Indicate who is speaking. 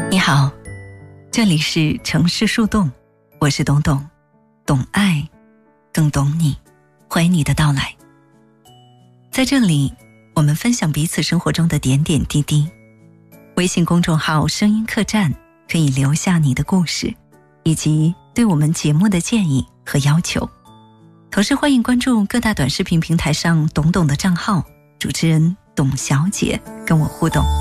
Speaker 1: 你好，这里是城市树洞，我是董董，懂爱更懂你，欢迎你的到来。在这里我们分享彼此生活中的点点滴滴。微信公众号声音客栈可以留下你的故事以及对我们节目的建议和要求，同时欢迎关注各大短视频平台上董董的账号，主持人董小姐跟我互动。